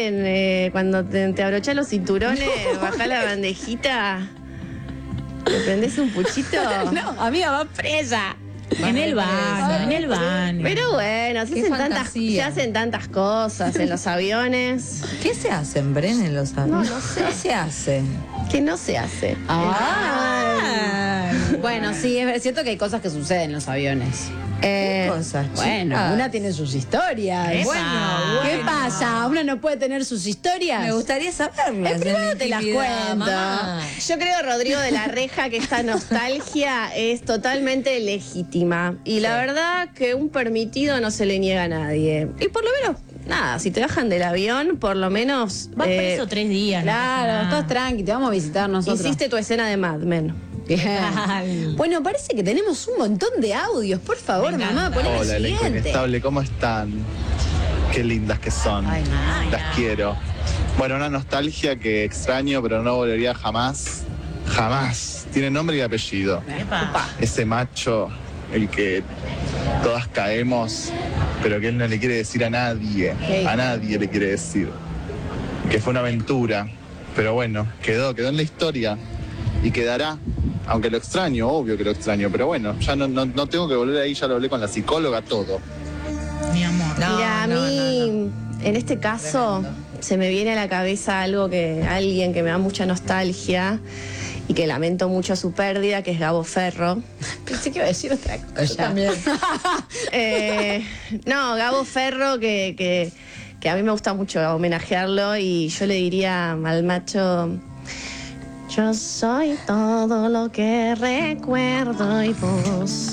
también, cuando te abrochás los cinturones, bajás la bandejita, ¿te prendés un puchito? No, amiga, va presa. En el baño. Pero bueno, se hacen tantas cosas en los aviones. ¿Qué se hacen, Bren, en los aviones? No sé. ¿Qué se hace? Que no se hace. Bueno, sí, es cierto que hay cosas que suceden en los aviones. ¿Qué cosas, Bueno, chicas? una tiene sus historias. Bueno, ¿Qué pasa? ¿Una no puede tener sus historias? Me gustaría saberlas. En privado te las cuento. Mamá. Yo creo, Rodrigo de la Reja, que esta nostalgia es totalmente legítima. Y la verdad que un permitido no se le niega a nadie. Y por lo menos, nada, si te bajan del avión, por lo menos... Vas preso 3 días. Claro, estás tranqui, te vamos a visitar nosotros. Hiciste tu escena de Mad Men. Bien. Bueno, parece que tenemos un montón de audios. Por favor, mamá, poné el Hola, elenco siguiente. inestable, ¿cómo están? Qué lindas que son. Ay, mamá. Las quiero. Bueno, una nostalgia que extraño, pero no volvería jamás. Jamás. Tiene nombre y apellido. Epa. Ese macho, el que todas caemos, pero que él no le quiere decir a nadie. A nadie le quiere decir. Que fue una aventura. Pero bueno, quedó en la historia. Y quedará. Aunque lo extraño, obvio que lo extraño, pero bueno, ya no tengo que volver ahí, ya lo hablé con la psicóloga, todo. Mi amor. Mira, a mí, en este caso, se me viene a la cabeza alguien que me da mucha nostalgia y que lamento mucho su pérdida, que es Gabo Ferro. Pensé que iba a decir otra cosa. Yo también. No, Gabo Ferro, que a mí me gusta mucho homenajearlo, y yo le diría al macho: yo soy todo lo que recuerdo y vos.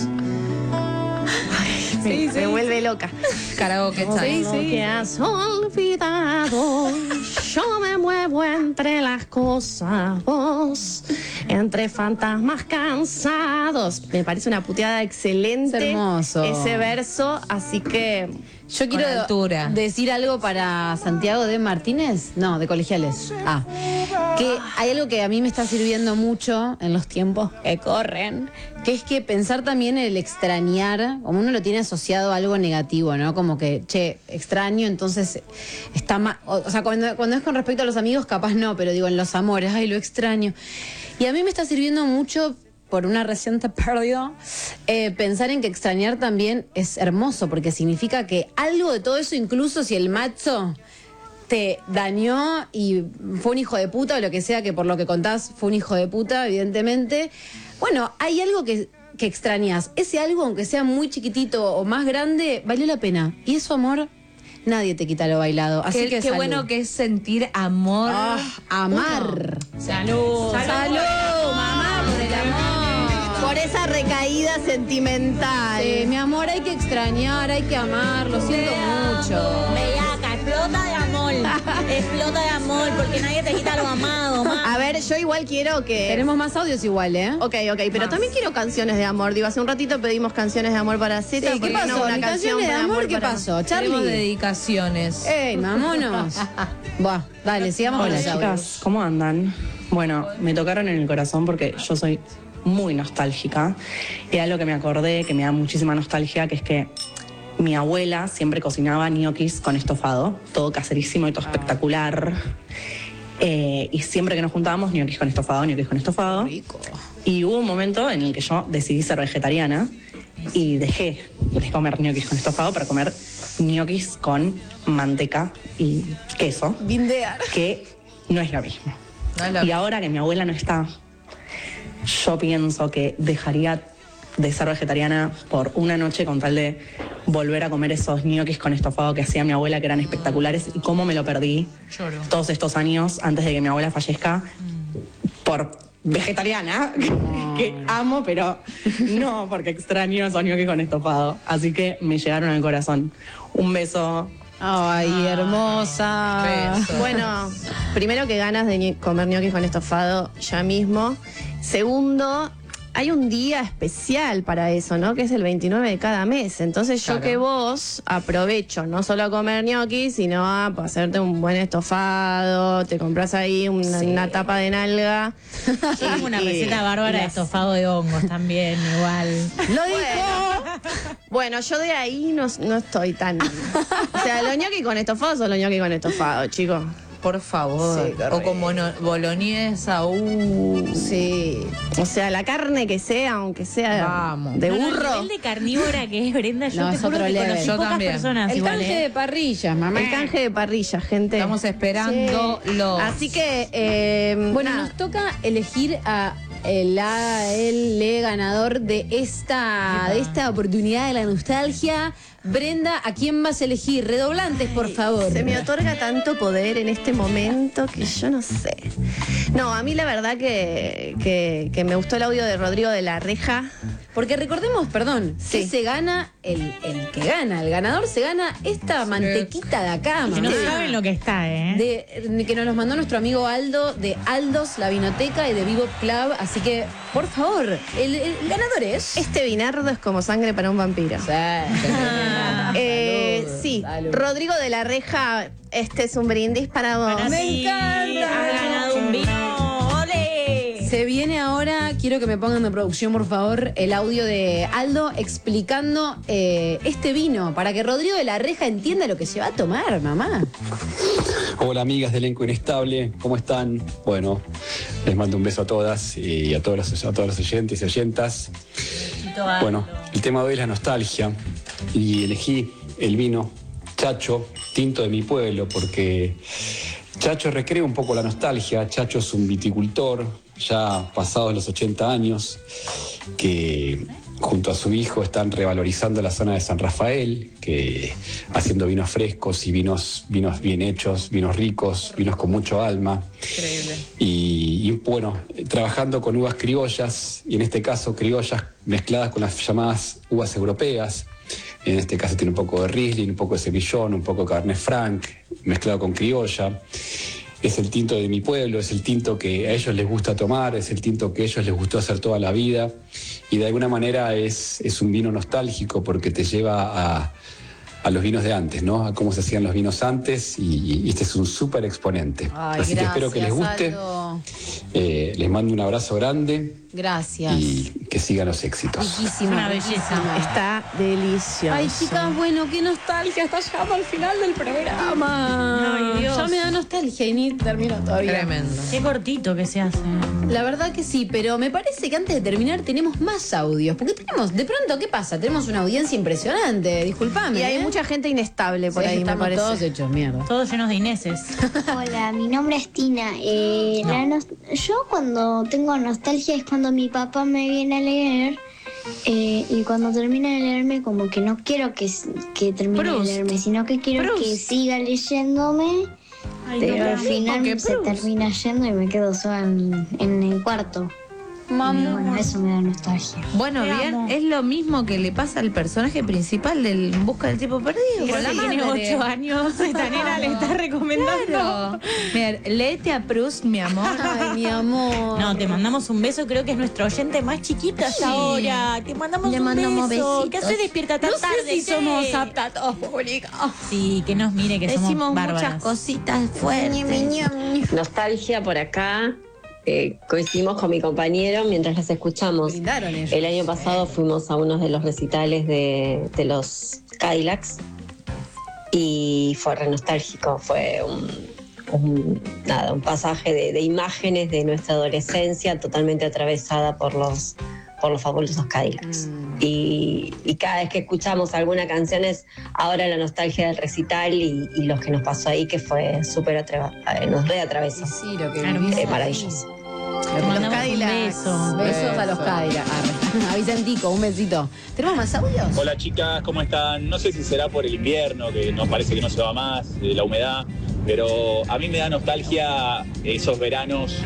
Ay, me vuelve loca. Karaoke está. Todo lo que has olvidado, yo me muevo entre las cosas, vos, entre fantasmas cansados. Me parece una puteada excelente. Es hermoso. Ese verso, así que... Yo Con quiero altura. decir algo para Santiago de Martínez. No, de Colegiales. Que hay algo que a mí me está sirviendo mucho en los tiempos que corren, que es que pensar también el extrañar, como uno lo tiene asociado a algo negativo, ¿no? Como que, che, extraño, entonces está mal. O sea, cuando es con respecto a los amigos, capaz no, pero digo, en los amores, ay, lo extraño. Y a mí me está sirviendo mucho, por una reciente pérdida, pensar en que extrañar también es hermoso, porque significa que algo de todo eso, incluso si el macho te dañó y fue un hijo de puta, o lo que sea, que por lo que contás fue un hijo de puta, evidentemente, bueno, hay algo que extrañas. Ese algo, aunque sea muy chiquitito o más grande, valió la pena. Y eso, amor, nadie te quita lo bailado. Así que Qué salud. bueno que es sentir amor. Amar. Salud. Salud, mamá, por el amor. Por esa recaída sentimental. Sí, mi amor, hay que extrañar, hay que amar, lo siento mucho. Bellaca, explota de amor. Explota de amor, porque nadie te quita lo amado. A ver, yo igual quiero que... Tenemos más audios igual, ¿eh? Ok, pero también quiero canciones de amor. Digo, hace un ratito pedimos canciones de amor para Zeta. Sí, ¿por ¿qué qué pasó? no una ¿Mi canción canciones de amor qué para- pasó? Tenemos Charlie. dedicaciones. ¡Ey, mamonos! Buah, dale, sigamos con Hola los audios. chicas, ¿cómo andan? Bueno, me tocaron en el corazón porque yo soy muy nostálgica y algo que me acordé, que me da muchísima nostalgia, que es que mi abuela siempre cocinaba ñoquis con estofado, todo caserísimo y todo espectacular. Y siempre que nos juntábamos, ñoquis con estofado, ñoquis con estofado. Rico. Y hubo un momento en el que yo decidí ser vegetariana y dejé de comer ñoquis con estofado para comer ñoquis con manteca y queso, Bindear. que no es lo mismo. No es lo Y ahora que mi abuela no está, yo pienso que dejaría de ser vegetariana por una noche con tal de volver a comer esos ñoquis con estofado que hacía mi abuela, que eran espectaculares, y cómo me lo perdí Lloro. todos estos años antes de que mi abuela fallezca por vegetariana, que amo, pero no porque extraño esos ñoquis con estofado. Así que me llegaron al corazón. Un beso. Ay, hermosa. Beso. Bueno, primero que ganas de comer ñoquis con estofado ya mismo. Segundo, hay un día especial para eso, ¿no? Que es el 29 de cada mes. Entonces yo que vos aprovecho no solo a comer ñoquis, sino a hacerte un buen estofado, te compras ahí una tapa de nalga. Yo tengo una receta bárbara de estofado de hongos también, igual. ¡Lo dijo! Bueno, yo de ahí no estoy tan... O sea, los ñoquis con estofado son los ñoquis con estofado, chicos. Por favor. Sí, o con boloñesa. Sí. O sea, la carne que sea, aunque sea Vamos. de El burro. nivel de carnívora que es Brenda, yo No, te es juro otro que level. conocí Yo pocas también. personas El igual, canje de parrillas, mamá. El canje de parrilla, gente. Estamos esperándolo. Así que, Bueno, nada. nos toca elegir a el ganador de esta oportunidad de la nostalgia. Brenda, ¿a quién vas a elegir? Redoblantes, por favor. Se me otorga tanto poder en este momento que yo no sé. No, a mí la verdad que me gustó el audio de Rodrigo de la Reja. Porque recordemos, perdón, Sí. que se gana el que gana. El ganador se gana esta mantequita de acá, Que no mamá. saben lo que está, ¿eh? Que nos los mandó nuestro amigo Aldo de Aldos, la Vinoteca y de Vivo Club. Así que, por favor, el ganador es... Este vinardo es como sangre para un vampiro. Sí, Salud. Rodrigo de la Reja, este es un brindis para vos. Ahora sí, encanta. has ganado un vino. ¡Ole! Se viene ahora, quiero que me pongan de producción, por favor, el audio de Aldo explicando este vino, para que Rodrigo de la Reja entienda lo que se va a tomar, mamá. Hola amigas de Elenco Inestable, ¿cómo están? Bueno, les mando un beso a todas y a todos los oyentes y oyentas. Bueno, el tema de hoy es la nostalgia y elegí el vino Chacho, tinto de mi pueblo, porque Chacho recrea un poco la nostalgia. Chacho es un viticultor ya pasados los 80 años que junto a su hijo están revalorizando la zona de San Rafael, que haciendo vinos frescos y vinos bien hechos, vinos ricos, vinos con mucho alma. Increíble. Y bueno, trabajando con uvas criollas, y en este caso criollas mezcladas con las llamadas uvas europeas. En este caso tiene un poco de Riesling, un poco de Semillón, un poco de Cabernet Franc, mezclado con criolla. Es el tinto de mi pueblo, es el tinto que a ellos les gusta tomar, es el tinto que a ellos les gustó hacer toda la vida. Y de alguna manera es un vino nostálgico porque te lleva a los vinos de antes, ¿no? A cómo se hacían los vinos antes, y este es un súper exponente. Ay, así que espero que les guste. Aldo. Les mando un abrazo grande Gracias. y que sigan los éxitos. Riquísimo. Una belleza. Está delicioso. Ay, chicas, bueno, qué nostalgia. Está llegando al final del programa. Ay, Dios. Ya me da nostalgia y ni termino todavía. Tremendo. Qué cortito que se hace. La verdad que sí, pero me parece que antes de terminar tenemos más audios. Porque tenemos, de pronto, ¿qué pasa? Tenemos una audiencia impresionante. Disculpame. Y hay mucha gente inestable por Sí, ahí, me estamos parece. todos hechos mierda. Todos llenos de Ineses. Hola, mi nombre es Tina. Yo cuando tengo nostalgia es cuando mi papá me viene a leer y cuando termina de leerme como que no quiero que termine Proust. de leerme, sino que quiero Proust. que siga leyéndome, Ay, pero no, al final porque se Proust. termina yendo y me quedo sola en el cuarto. Y bueno, eso me da nostalgia. Bueno, Te bien, amo. es lo mismo que le pasa al personaje principal del En busca del tipo perdido. Creo con la que tiene madre. 8 años. Esta nena le está recomendando. Claro. Mira, léete a Proust, mi amor. Ay, mi amor. No, te mandamos un beso. Creo que es nuestro oyente más chiquito hasta ahora. Te mandamos Le un mandamos beso. besitos. ¿Qué hace despierta tan No sé tarde? si che? somos aptatos públicos. Sí, que nos mire que Decimos somos bárbaras. muchas cositas fuertes. Nostalgia por acá. Coincidimos con mi compañero mientras las escuchamos. Brindaron ellos. El año pasado fuimos a uno de los recitales de los Cadillacs y fue re nostálgico. Fue un pasaje de imágenes de nuestra adolescencia totalmente atravesada por los fabulosos Cadillacs. Y cada vez que escuchamos alguna canción es ahora la nostalgia del recital y lo que nos pasó ahí, que fue súper nos reatravesó. Sí, lo que Claro, vivimos. Maravilloso. Te mandamos un Cadillacs. beso. Besos a los Cadillacs. Arre. A Vicentico, un besito. ¿Tenemos más audios? Hola chicas, ¿cómo están? No sé si será por el invierno, que nos parece que no se va más, la humedad, pero a mí me da nostalgia esos veranos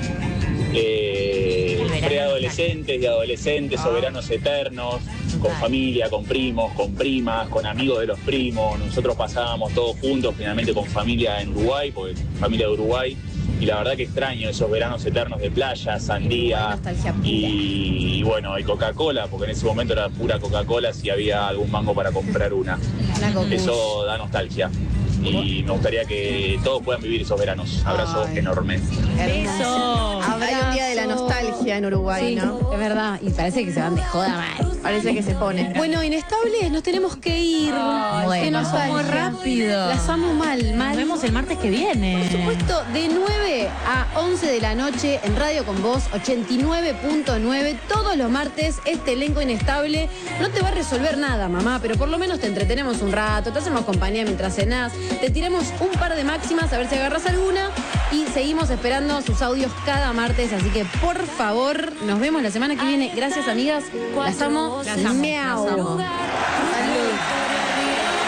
preadolescentes y adolescentes, o veranos eternos, con familia, con primos, con primas, con amigos de los primos. Nosotros pasábamos todos juntos, finalmente con familia en Uruguay, porque familia de Uruguay. y la verdad que extraño esos veranos eternos de playa, sandía y bueno, y Coca-Cola, porque en ese momento era pura Coca-Cola si había algún mango para comprar una. Eso da nostalgia. Y me gustaría que todos puedan vivir esos veranos. Abrazo enorme. Beso. Hay un día de la nostalgia en Uruguay, ¿no? Es verdad. Y parece que se van de joda mal. Parece que se pone. Bueno, Inestables, nos tenemos que ir. Qué nostalgia. Muy rápido. Las amo mal. Nos vemos el martes que viene. Por supuesto, de 9 a 11 de la noche en Radio con Vos, 89.9. Todos los martes, este elenco Inestable no te va a resolver nada, mamá, pero por lo menos te entretenemos un rato, te hacemos compañía mientras cenás, te tiramos un par de máximas a ver si agarras alguna y seguimos esperando sus audios cada martes. Así que, por favor, nos vemos la semana que viene. Gracias, amigas. Las amo. Las amo. Miau. Las amo.